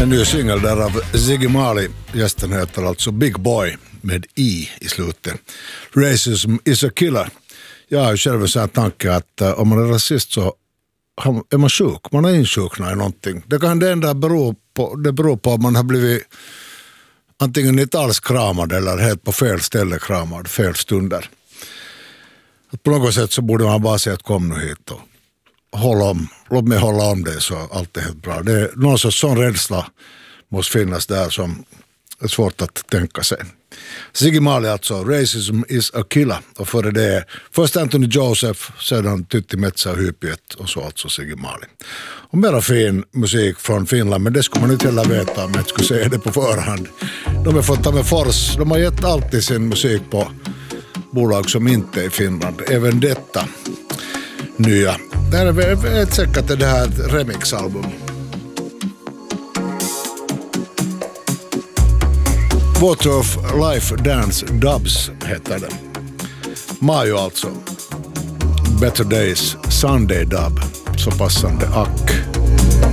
En ny singel där av Ziggy Marley. Gästen heter alltså Big Boy med I slutet. Racism is a killer. Jag har ju själv en sån här tanke att om man är rasist så är man sjuk. Man är insjuknad i någonting. Det kan det enda beror på att man har blivit antingen inte alls kramad eller helt på fel ställe kramad, fel stunder. Att på något sätt så borde man bara säga att kom nu hit och låt mig hålla om det så allt är helt bra. Det är någon sorts sån rädsla måste finnas där som är svårt att tänka sig. Ziggy Marley alltså, Racism is a killer. Och före det först Anthony Joseph, sedan Tytti Metsä och Hypiet och så alltså Ziggy Marley. Och mera fin musik från Finland, men det skulle man inte heller veta om jag skulle säga det på förhand. De har fått ta med Fors, de har gett alltid sin musik på bolag som inte är i Finland. Även detta nya. Det här är ett säkert det här remixalbum. Water of Life Dance Dubs heter det. Majo alltså. Better Days Sunday Dub. Så passande ack.